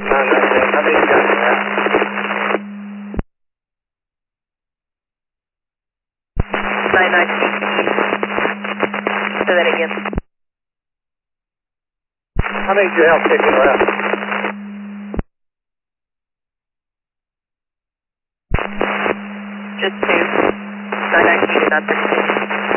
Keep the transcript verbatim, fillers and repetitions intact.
nine nineteen, how many you got in that? nine nineteen. Say that again. How many did you have taking left? Just two. nine nineteen and nine thirteen.